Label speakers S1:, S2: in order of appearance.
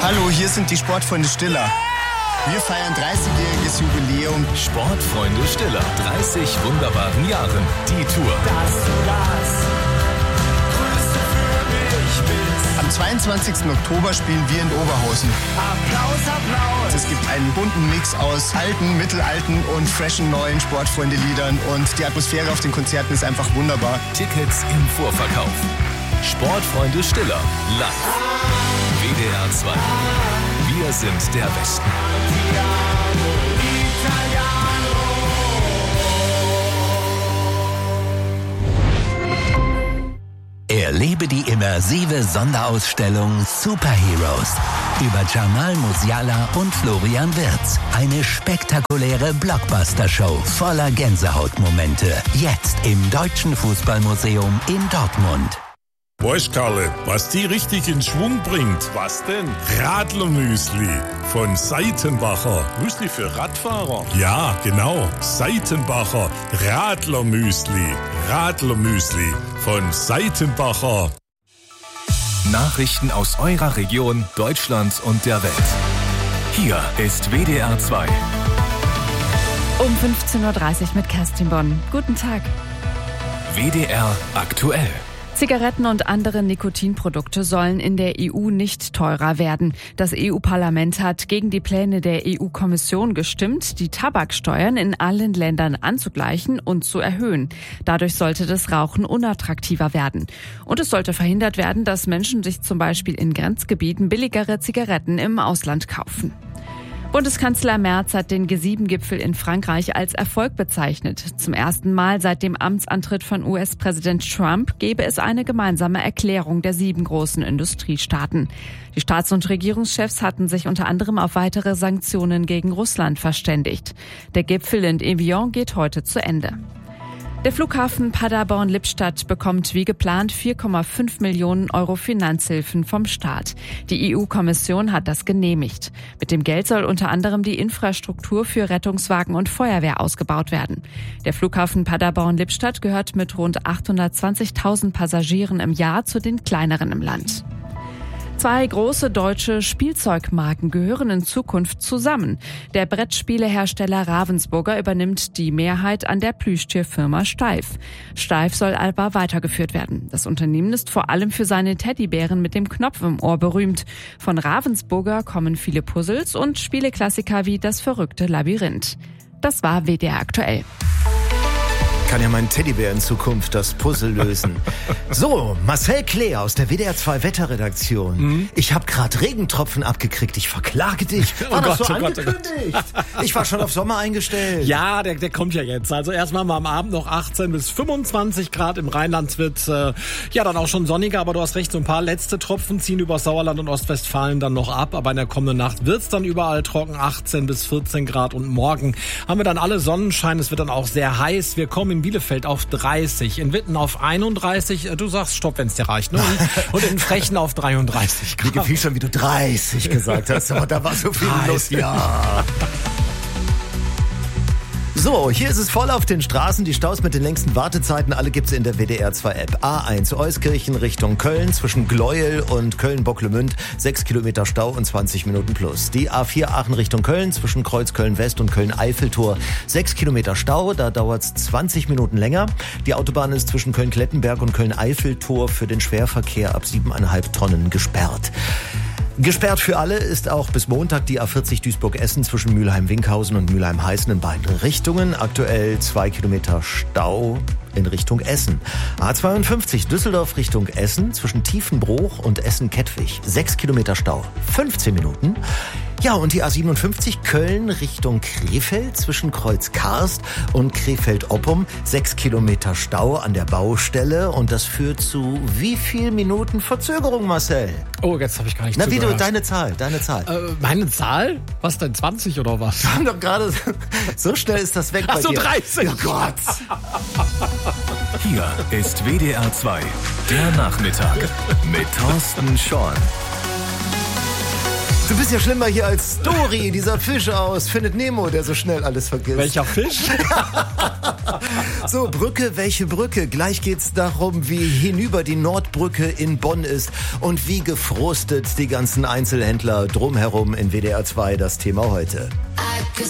S1: Hallo, hier sind die Sportfreunde Stiller. Wir feiern 30-jähriges Jubiläum.
S2: Sportfreunde Stiller, 30 wunderbaren Jahren. Die Tour.
S3: Dass du das Größte für mich bist.
S1: Am 22. Oktober spielen wir in Oberhausen.
S3: Applaus, Applaus.
S1: Es gibt einen bunten Mix aus alten, mittelalten und freshen neuen Sportfreunde-Liedern. Und die Atmosphäre auf den Konzerten ist einfach wunderbar.
S2: Tickets im Vorverkauf. Sportfreunde Stiller, live. WDR 2. Wir sind der Westen.
S4: Erlebe die immersive Sonderausstellung Superheroes über Jamal Musiala und Florian Wirtz. Eine spektakuläre Blockbuster-Show voller Gänsehautmomente. Jetzt im Deutschen Fußballmuseum in Dortmund.
S5: Weißt, Karle, was die richtig in Schwung bringt?
S2: Was denn?
S5: Radlermüsli von Seitenbacher.
S2: Müsli für Radfahrer?
S5: Ja, genau. Seitenbacher Radlermüsli. Radlermüsli von Seitenbacher.
S2: Nachrichten aus eurer Region, Deutschland und der Welt. Hier ist WDR 2.
S6: Um 15.30 Uhr mit Kerstin Bonn. Guten Tag.
S2: WDR aktuell.
S6: Zigaretten und andere Nikotinprodukte sollen in der EU nicht teurer werden. Das EU-Parlament hat gegen die Pläne der EU-Kommission gestimmt, die Tabaksteuern in allen Ländern anzugleichen und zu erhöhen. Dadurch sollte das Rauchen unattraktiver werden. Und es sollte verhindert werden, dass Menschen sich zum Beispiel in Grenzgebieten billigere Zigaretten im Ausland kaufen. Bundeskanzler Merz hat den G7-Gipfel in Frankreich als Erfolg bezeichnet. Zum ersten Mal seit dem Amtsantritt von US-Präsident Trump gebe es eine gemeinsame Erklärung der 7 großen Industriestaaten. Die Staats- und Regierungschefs hatten sich unter anderem auf weitere Sanktionen gegen Russland verständigt. Der Gipfel in Evian geht heute zu Ende. Der Flughafen Paderborn-Lippstadt bekommt wie geplant 4,5 Millionen Euro Finanzhilfen vom Staat. Die EU-Kommission hat das genehmigt. Mit dem Geld soll unter anderem die Infrastruktur für Rettungswagen und Feuerwehr ausgebaut werden. Der Flughafen Paderborn-Lippstadt gehört mit rund 820.000 Passagieren im Jahr zu den kleineren im Land. 2 große deutsche Spielzeugmarken gehören in Zukunft zusammen. Der Brettspielehersteller Ravensburger übernimmt die Mehrheit an der Plüschtierfirma Steiff. Steiff soll aber weitergeführt werden. Das Unternehmen ist vor allem für seine Teddybären mit dem Knopf im Ohr berühmt. Von Ravensburger kommen viele Puzzles und Spieleklassiker wie Das verrückte Labyrinth. Das war WDR aktuell.
S7: Kann ja mein Teddybär in Zukunft das Puzzle lösen. So, Marcel Klee aus der WDR 2 Wetterredaktion. Ich habe gerade Regentropfen abgekriegt. Ich verklage dich. War das so angekündigt? Ich war schon auf Sommer eingestellt.
S8: Ja, der kommt ja jetzt. Also erstmal mal am Abend noch 18 bis 25 Grad. Im Rheinland wird ja dann auch schon sonniger. Aber du hast recht, so ein paar letzte Tropfen ziehen über Sauerland und Ostwestfalen dann noch ab. Aber in der kommenden Nacht wird's dann überall trocken. 18 bis 14 Grad. Und morgen haben wir dann alle Sonnenschein. Es wird dann auch sehr heiß. Wir kommen in Bielefeld auf 30, in Witten auf 31. Du sagst Stopp, wenn es dir reicht. Ne? Und in Frechen auf 33 Grad.
S7: Mir gefiel schon, wie du 30 gesagt hast. Aber da war so viel los. Ja. So, hier ist es voll auf den Straßen. Die Staus mit den längsten Wartezeiten, alle gibt's in der WDR 2 App. A1 Euskirchen Richtung Köln, zwischen Gleuel und Köln-Bocklemünd, 6 Kilometer Stau und 20 Minuten plus. Die A4 Aachen Richtung Köln, zwischen Kreuz Köln-West und Köln-Eiffeltor, 6 Kilometer Stau, da dauert's 20 Minuten länger. Die Autobahn ist zwischen Köln-Klettenberg und Köln-Eiffeltor für den Schwerverkehr ab 7,5 Tonnen gesperrt. Gesperrt für alle ist auch bis Montag die A40 Duisburg-Essen zwischen Mülheim-Winkhausen und Mülheim-Heißen in beiden Richtungen. Aktuell 2 Kilometer Stau in Richtung Essen. A52 Düsseldorf Richtung Essen zwischen Tiefenbruch und Essen-Kettwig. 6 Kilometer Stau, 15 Minuten. Ja, und die A57 Köln Richtung Krefeld zwischen Kreuz-Karst und Krefeld-Oppum. 6 Kilometer Stau an der Baustelle. Und das führt zu wie viel Minuten Verzögerung, Marcel?
S8: Oh, jetzt habe ich gar nicht
S7: zugehört. Na, wie du, deine Zahl.
S8: Meine Zahl? Was denn, 20 oder was?
S7: Wir haben doch gerade, so schnell ist das weg bei dir.
S8: Ach so, 30.
S7: Oh Gott.
S2: Hier ist WDR 2, der Nachmittag mit Thorsten Schorn.
S7: Du bist ja schlimmer hier als Dory, dieser Fisch aus Findet Nemo, der so schnell alles vergisst.
S8: Welcher Fisch?
S7: So, Brücke, welche Brücke? Gleich geht's darum, wie hinüber die Nordbrücke in Bonn ist und wie gefrustet die ganzen Einzelhändler drumherum in WDR 2, das Thema heute.